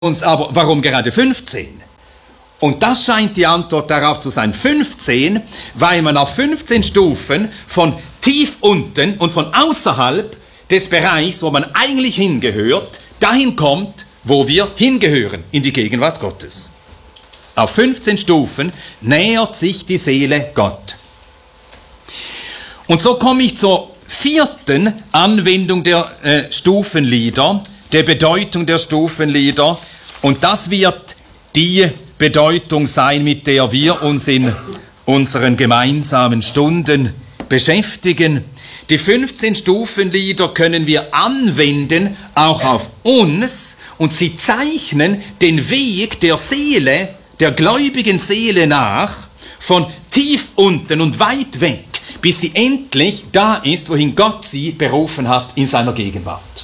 uns aber, warum gerade 15? Und das scheint die Antwort darauf zu sein. 15, weil man auf 15 Stufen von tief unten und von außerhalb des Bereichs, wo man eigentlich hingehört, dahin kommt, wo wir hingehören, in die Gegenwart Gottes. Auf 15 Stufen nähert sich die Seele Gott. Und so komme ich zur vierten Anwendung der Stufenlieder, der Bedeutung der Stufenlieder. Und das wird die Bedeutung sein, mit der wir uns in unseren gemeinsamen Stunden beschäftigen. Die 15 Stufenlieder können wir anwenden, auch auf uns, und sie zeichnen den Weg der Seele, der gläubigen Seele nach, von tief unten und weit weg, bis sie endlich da ist, wohin Gott sie berufen hat in seiner Gegenwart.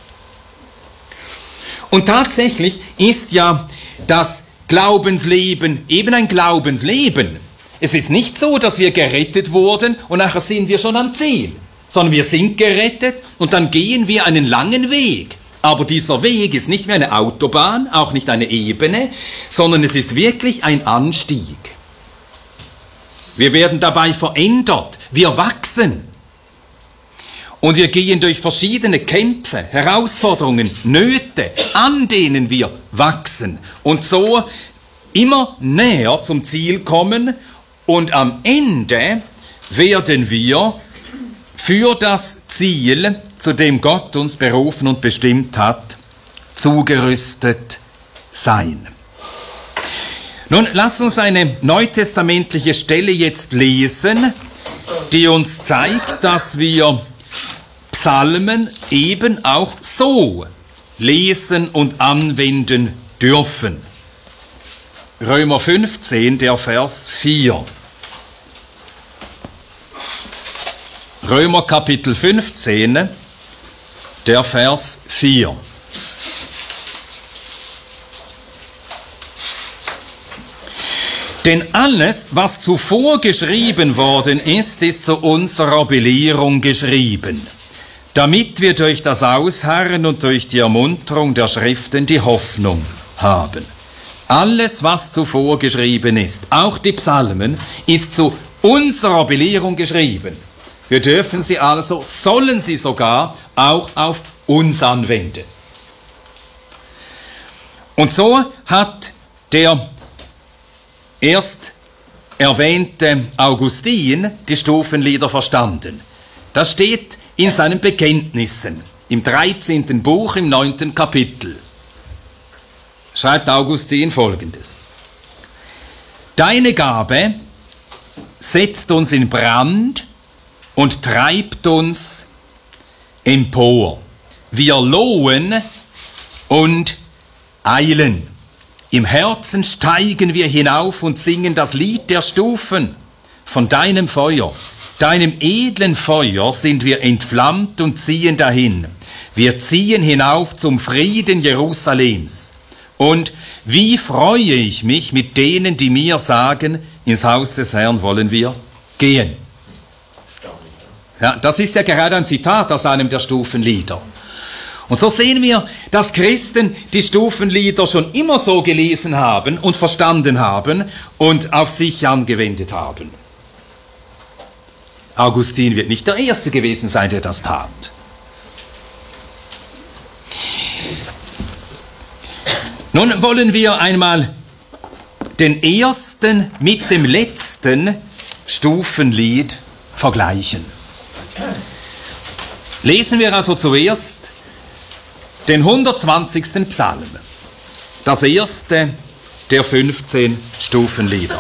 Und tatsächlich ist ja das Glaubensleben eben ein Glaubensleben. Es ist nicht so, dass wir gerettet wurden und nachher sind wir schon am Ziel, sondern wir sind gerettet und dann gehen wir einen langen Weg. Aber dieser Weg ist nicht mehr eine Autobahn, auch nicht eine Ebene, sondern es ist wirklich ein Anstieg. Wir werden dabei verändert, wir wachsen. Und wir gehen durch verschiedene Kämpfe, Herausforderungen, Nöte, an denen wir wachsen. Und so immer näher zum Ziel kommen. Und am Ende werden wir für das Ziel, zu dem Gott uns berufen und bestimmt hat, zugerüstet sein. Nun, lasst uns eine neutestamentliche Stelle jetzt lesen, die uns zeigt, dass wir Psalmen eben auch so lesen und anwenden dürfen. Römer 15, der Vers 4. Römer Kapitel 15, der Vers 4. Denn alles, was zuvor geschrieben worden ist, ist zu unserer Belehrung geschrieben, damit wir durch das Ausharren und durch die Ermunterung der Schriften die Hoffnung haben. Alles, was zuvor geschrieben ist, auch die Psalmen, ist zu unserer Belehrung geschrieben. Wir dürfen sie also, sollen sie sogar auch auf uns anwenden. Und so hat der erst erwähnte Augustin die Stufenlieder verstanden. Das steht in seinen Bekenntnissen, im 13. Buch, im 9. Kapitel. Schreibt Augustin Folgendes: Deine Gabe setzt uns in Brand und treibt uns empor. Wir lohen und eilen. Im Herzen steigen wir hinauf und singen das Lied der Stufen. Von deinem Feuer, deinem edlen Feuer sind wir entflammt und ziehen dahin. Wir ziehen hinauf zum Frieden Jerusalems. Und wie freue ich mich mit denen, die mir sagen, ins Haus des Herrn wollen wir gehen. Ja, das ist ja gerade ein Zitat aus einem der Stufenlieder. Und so sehen wir, dass Christen die Stufenlieder schon immer so gelesen haben und verstanden haben und auf sich angewendet haben. Augustin wird nicht der Erste gewesen sein, der das tat. Nun wollen wir einmal den ersten mit dem letzten Stufenlied vergleichen. Lesen wir also zuerst den 120. Psalm, das erste der 15 Stufenlieder.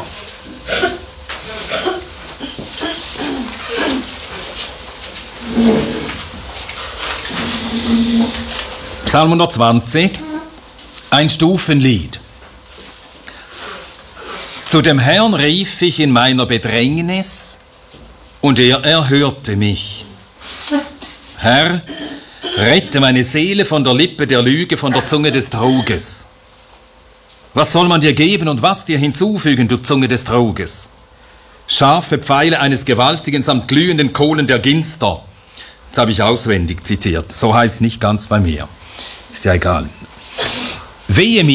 Psalm 120, ein Stufenlied. Zu dem Herrn rief ich in meiner Bedrängnis, und er erhörte mich. Herr, rette meine Seele von der Lippe der Lüge, von der Zunge des Truges. Was soll man dir geben und was dir hinzufügen, du Zunge des Truges? Scharfe Pfeile eines Gewaltigen samt glühenden Kohlen der Ginster. Das habe ich auswendig zitiert. So heißt es nicht ganz bei mir. Ist ja egal. Wehe